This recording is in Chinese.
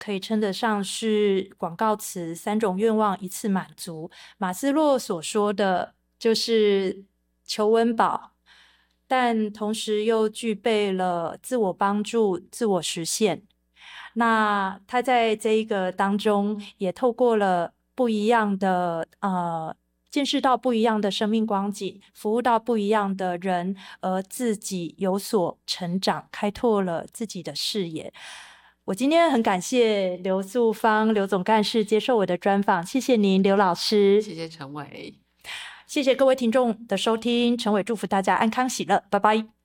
可以称得上是广告词3种愿望一次满足。马斯洛所说的就是求温饱，但同时又具备了自我帮助、自我实现。那他在这一个当中，也透过了不一样的见识到不一样的生命光景，服务到不一样的人，而自己有所成长，开拓了自己的视野。我今天很感谢刘素芳刘总干事接受我的专访，谢谢您，刘老师。 谢谢陈伟。 谢谢各位听众的收听，陈伟祝福大家安康喜乐，拜拜。